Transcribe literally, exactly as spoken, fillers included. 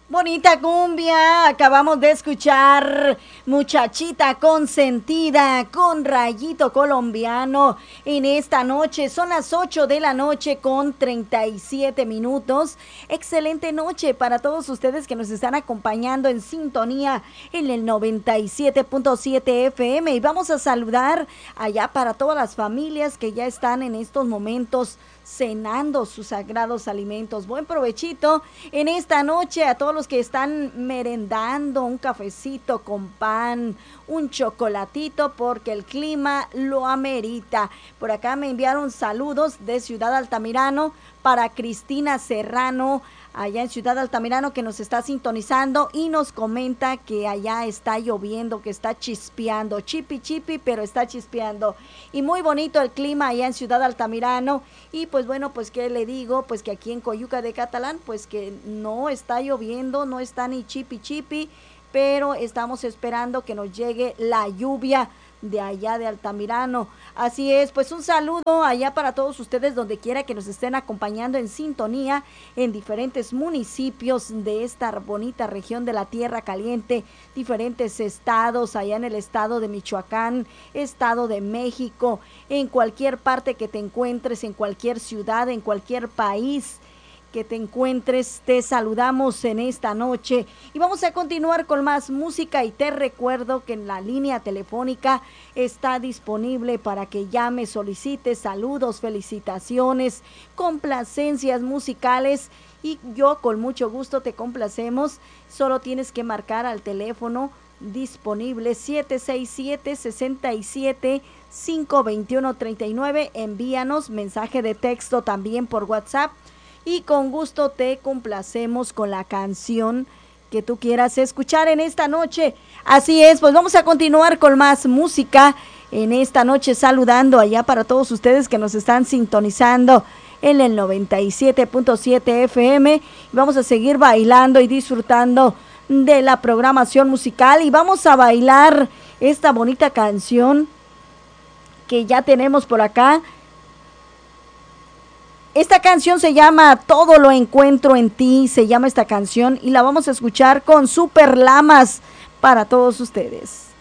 Bonita cumbia, acabamos de escuchar Muchachita Consentida con Rayito Colombiano en esta noche, son las ocho de la noche con treinta y siete minutos, excelente noche para todos ustedes que nos están acompañando en sintonía en el noventa y siete punto siete F M y vamos a saludar allá para todas las familias que ya están en estos momentos cenando sus sagrados alimentos. Buen provechito en esta noche a todos los que están merendando un cafecito con pan, un chocolatito, porque el clima lo amerita. Por acá me enviaron saludos de Ciudad Altamirano para Cristina Serrano, allá en Ciudad Altamirano, que nos está sintonizando y nos comenta que allá está lloviendo, que está chispeando, chipi chipi, pero está chispeando. Y muy bonito el clima allá en Ciudad Altamirano. Y pues bueno, pues qué le digo, pues que aquí en Coyuca de Catalán, pues que no está lloviendo, no está ni chipi chipi, pero estamos esperando que nos llegue la lluvia de allá de Altamirano. Así es, pues un saludo allá para todos ustedes donde quiera que nos estén acompañando en sintonía en diferentes municipios de esta bonita región de la Tierra Caliente, diferentes estados, allá en el estado de Michoacán, estado de México, en cualquier parte que te encuentres, en cualquier ciudad, en cualquier país que te encuentres, te saludamos en esta noche y vamos a continuar con más música y te recuerdo que en la línea telefónica está disponible para que llames, solicites saludos, felicitaciones, complacencias musicales y yo con mucho gusto te complacemos, solo tienes que marcar al teléfono disponible siete seis siete, seis siete, cinco dos uno tres nueve, envíanos mensaje de texto también por WhatsApp y con gusto te complacemos con la canción que tú quieras escuchar en esta noche. Así es, pues vamos a continuar con más música en esta noche, saludando allá para todos ustedes que nos están sintonizando en el noventa y siete punto siete F M. Vamos a seguir bailando y disfrutando de la programación musical y vamos a bailar esta bonita canción que ya tenemos por acá. Esta canción se llama Todo lo encuentro en ti, se llama esta canción y la vamos a escuchar con Super Lamas para todos ustedes.